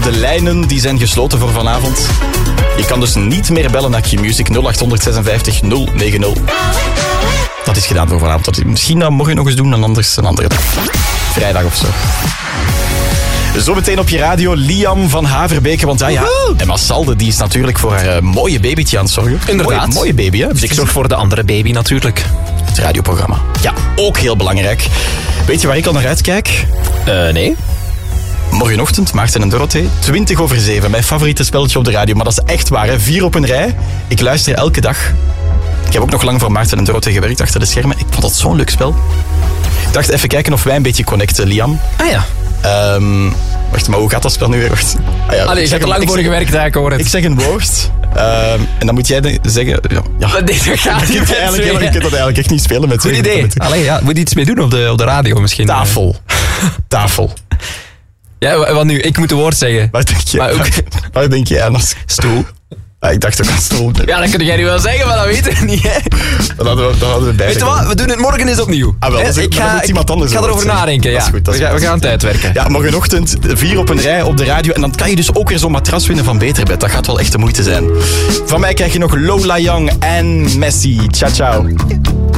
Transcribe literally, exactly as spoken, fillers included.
De lijnen die zijn gesloten voor vanavond. Je kan dus niet meer bellen naar Q-Music nul acht zesenvijftig nul negen nul. Dat is gedaan voor vanavond. Dat misschien dat morgen nog eens doen en anders een andere dag. Vrijdag of zo. Zometeen op je radio Liam van Haverbeke. Want ja, ja Emma Salde die is natuurlijk voor haar uh, mooie babytje aan het zorgen. Inderdaad. Mooie, mooie baby, hè? Dus ik zorg voor de andere baby natuurlijk. Het radioprogramma. Ja, ook heel belangrijk. Weet je waar ik al naar uitkijk? Uh, nee. Morgenochtend, Maarten en Dorothee, twintig over zeven. Mijn favoriete spelletje op de radio. Maar dat is echt waar, hè? Vier op een rij. Ik luister elke dag. Ik heb ook nog lang voor Maarten en Dorothee gewerkt achter de schermen. Ik vond dat zo'n leuk spel. Ik dacht even kijken of wij een beetje connecten, Liam. Ah ja. Um, wacht, maar hoe gaat dat spel nu weer? Ah, ja, Allee, je hebt er lang voor zeg, gewerkt, hè, ik hoor het. Ik zeg een woord. Um, en dan moet jij de, zeggen... Ja, ja. Nee, dat gaat niet. Je kunt eigenlijk, dat eigenlijk echt niet spelen met Goed idee. Allee, ja, moet je iets mee doen op de, op de radio misschien. Tafel. Tafel. Ja, wat nu? Ik moet een woord zeggen. Waar denk je, maar ook... waar, waar denk je aan? Als... Stoel. Ah, ik dacht ook aan stoel. Ja, dat kun jij nu wel zeggen, maar dat weten we niet, hè. Dat hadden we, dat hadden we bij. Weet je wat? We doen het morgen eens opnieuw. Ah, wel, dat is, ik ga, dat iemand anders ik ga erover nadenken, ja. Dat is goed, dat is we, gaan, we gaan aan het uitwerken. Ja, morgenochtend vier op een rij op de radio. En dan kan je dus ook weer zo'n matras winnen van Beterbed. Dat gaat wel echt de moeite zijn. Van mij krijg je nog Lola Young en Messi. Ciao, ciao.